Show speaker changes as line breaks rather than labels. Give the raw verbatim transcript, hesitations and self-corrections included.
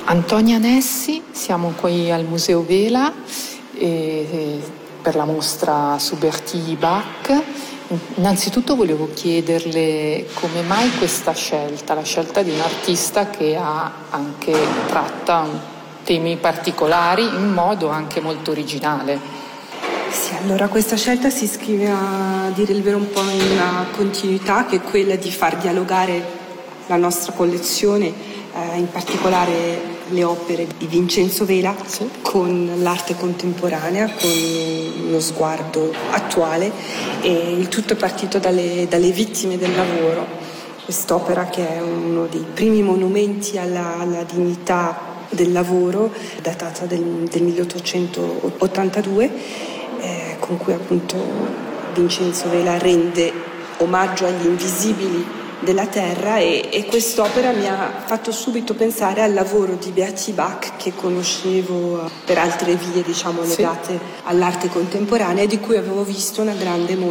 Antonia Nessi, siamo qui al Museo Vela e, e per la mostra su Bertie Bach. Innanzitutto volevo chiederle come mai questa scelta, la scelta di un artista che ha anche tratta temi particolari in modo anche molto originale.
Sì, allora questa scelta si iscrive, a dire il vero, un po' in una continuità che è quella di far dialogare la nostra collezione, eh, in particolare le opere di Vincenzo Vela, sì, con l'arte contemporanea, con uno sguardo attuale, e il tutto è partito dalle, dalle vittime del lavoro. Quest'opera, che è uno dei primi monumenti alla, alla dignità del lavoro, datata del, del milleottocentottantadue, eh, con cui appunto Vincenzo Vela rende omaggio agli invisibili della terra, e, e quest'opera mi ha fatto subito pensare al lavoro di Bertie Bach, che conoscevo per altre vie, diciamo, legate, sì, all'arte contemporanea, e di cui avevo visto una grande mostra